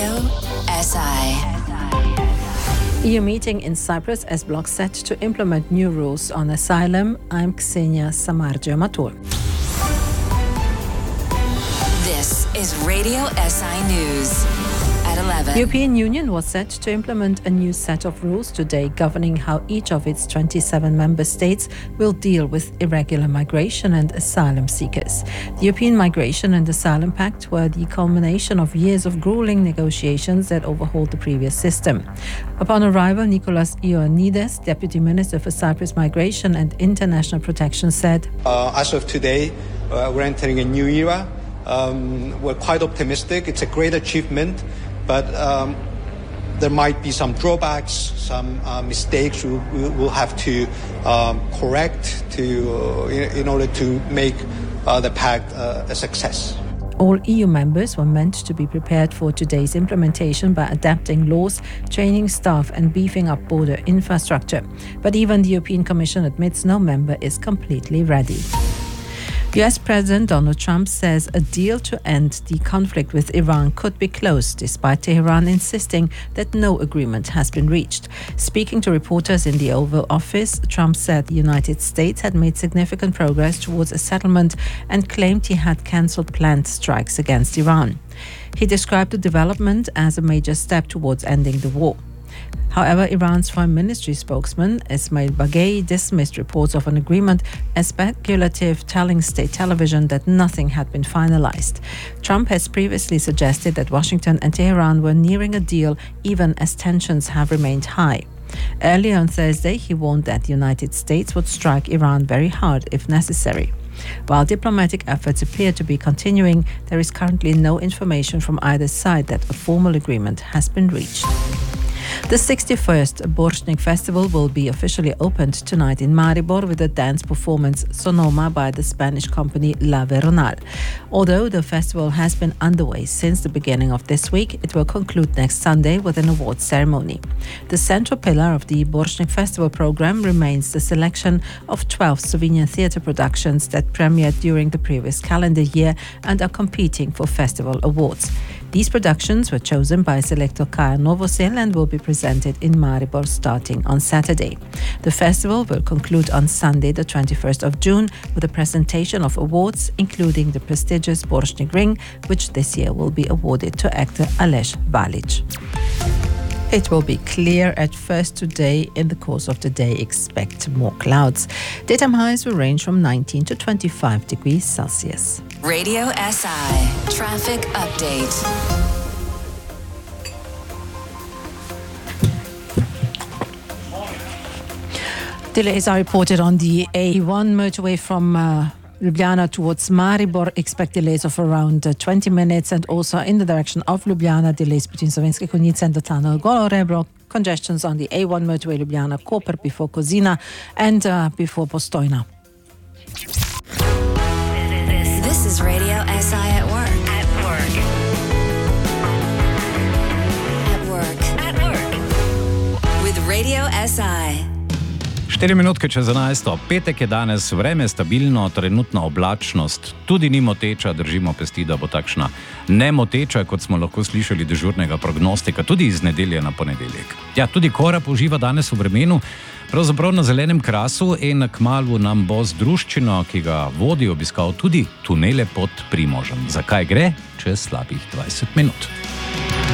Radio SI. EU meeting in Cyprus as bloc set to implement new rules on asylum. I'm Ksenia Samardzio-Matur. This is Radio SI News at 11. The European Union was set to implement a new set of rules today governing how each of its 27 member states will deal with irregular migration and asylum seekers. The European Migration and Asylum Pact were the culmination of years of grueling negotiations that overhauled the previous system. Upon arrival, Nikos Ioannidis, Deputy Minister for Cyprus Migration and International Protection, said, As of today, we're entering a new era. We're quite optimistic. It's a great achievement, but there might be some drawbacks, some mistakes we will have to correct in order to make the pact a success. All EU members were meant to be prepared for today's implementation by adapting laws, training staff and beefing up border infrastructure. But even the European Commission admits no member is completely ready. US President Donald Trump says a deal to end the conflict with Iran could be close, despite Tehran insisting that no agreement has been reached. Speaking to reporters in the Oval Office, Trump said the United States had made significant progress towards a settlement and claimed he had cancelled planned strikes against Iran. He described the development as a major step towards ending the war. However, Iran's Foreign Ministry spokesman Ismail Baghei dismissed reports of an agreement as speculative, telling state television that nothing had been finalized. Trump has previously suggested that Washington and Tehran were nearing a deal even as tensions have remained high. Earlier on Thursday, he warned that the United States would strike Iran very hard if necessary. While diplomatic efforts appear to be continuing, there is currently no information from either side that a formal agreement has been reached. The 61st Borštnik Festival will be officially opened tonight in Maribor with a dance performance Sonoma by the Spanish company La Veronal. Although the festival has been underway since the beginning of this week, it will conclude next Sunday with an awards ceremony. The central pillar of the Borštnik Festival program remains the selection of 12 Slovenian theatre productions that premiered during the previous calendar year and are competing for festival awards. These productions were chosen by selector Kaja Novosel and will be presented in Maribor starting on Saturday. The festival will conclude on Sunday, the 21st of June, with a presentation of awards, including the prestigious Borštnik Ring, which this year will be awarded to actor Aleš Valič. It will be clear at first today. In the course of the day, expect more clouds. Daytime highs will range from 19 to 25 degrees Celsius. Radio SI Traffic Update. Delays are reported on the A1 motorway from Ljubljana towards Maribor. Expect delays of around 20 minutes, and also in the direction of Ljubljana, delays between Slovenske Konjice and the tunnel Golo Rebro. Congestions on the A1 motorway Ljubljana Koper before Kozina and before Postojna. This is Radio SI at work. At work. At work. At work. With Radio SI. 4 minutke čez 11. Petek je danes, vreme stabilno, trenutna oblačnost tudi ni moteča, držimo pesti, da bo takšna nemoteča, kot smo lahko slišali dežurnega prognostika, tudi iz nedelje na ponedeljek. Ja, tudi Korab uživa danes v vremenu, pravzaprav na zelenem krasu, in kmalu nam bo z druščino, ki ga vodi, obiskal tudi tunele pod Primožem. Zakaj gre? Čez slabih 20 minut.